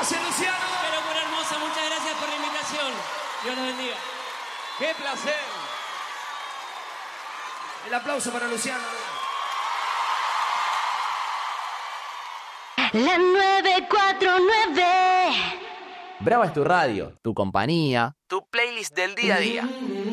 Gracias, Luciano. Qué locura hermosa, muchas gracias por la invitación. Dios los bendiga. ¡Qué placer! El aplauso para Luciano. La 949. Brava es tu radio, tu compañía, tu playlist del día a día.